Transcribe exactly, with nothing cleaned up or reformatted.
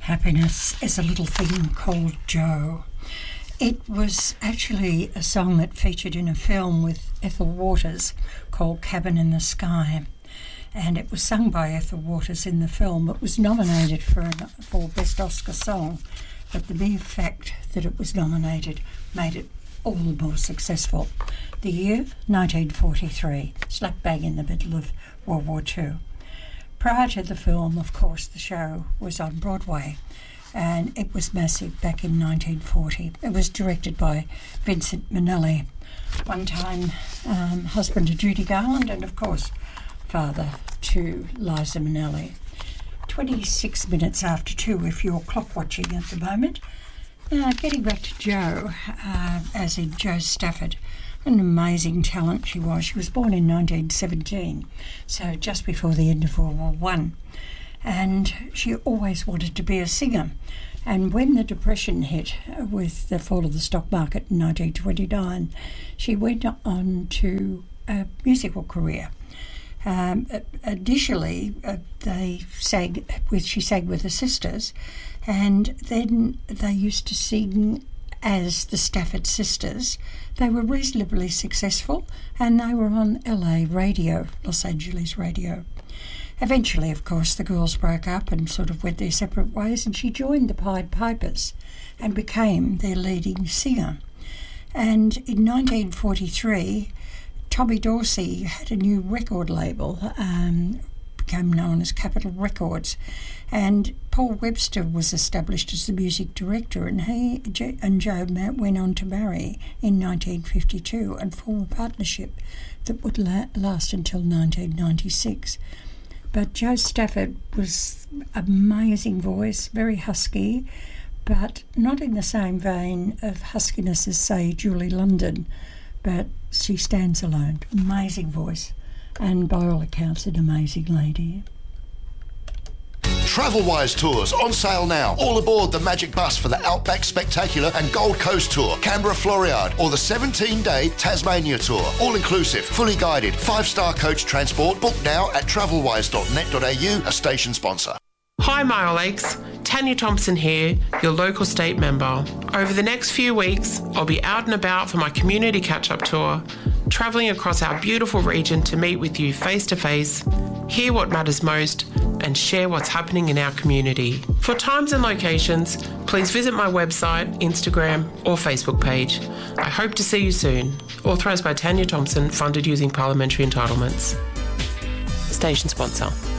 Happiness is a Little Thing Called Joe. It was actually a song that featured in a film with Ethel Waters called Cabin in the Sky. And it was sung by Ethel Waters in the film. It was nominated for, an, for Best Oscar Song, but the mere fact that it was nominated made it all the more successful. The year, nineteen forty-three, slap bang in the middle of World War Two. Prior to the film, of course, the show was on Broadway, and it was massive back in nineteen forty. It was directed by Vincent Minnelli, one time um, husband to Judy Garland, and of course, father to Liza Minnelli. twenty-six minutes after two, if you're clock watching at the moment. Now, getting back to Jo, uh, as in Jo Stafford, an amazing talent she was. She was born in nineteen seventeen, so just before the end of World War One. And she always wanted to be a singer. And when the Depression hit with the fall of the stock market in nineteen twenty-nine, she went on to a musical career. Um, initially, uh, they sang with she sang with the sisters, and then they used to sing as the Stafford Sisters. They were reasonably successful, and they were on L A radio, Los Angeles radio. Eventually, of course, the girls broke up and sort of went their separate ways, and she joined the Pied Pipers and became their leading singer. And in nineteen forty-three, Tommy Dorsey had a new record label, um, became known as Capitol Records, and Paul Webster was established as the music director, and he and Jo went on to marry in nineteen fifty-two and form a partnership that would la- last until nineteen ninety-six. But Jo Stafford was an amazing voice, very husky, but not in the same vein of huskiness as, say, Julie London, but she stands alone. Amazing voice, and by all accounts, an amazing lady. Travelwise Tours on sale now. All aboard the Magic Bus for the Outback Spectacular and Gold Coast Tour, Canberra Floriade, or the seventeen-day Tasmania Tour. All inclusive, fully guided, five-star coach transport. Book now at travelwise dot net dot a u, a station sponsor. Hi Mile Lakes, Tanya Thompson here, your local state member. Over the next few weeks, I'll be out and about for my community catch-up tour, travelling across our beautiful region to meet with you face-to-face, hear what matters most, and share what's happening in our community. For times and locations, please visit my website, Instagram or Facebook page. I hope to see you soon. Authorised by Tanya Thompson, funded using parliamentary entitlements. Station sponsor.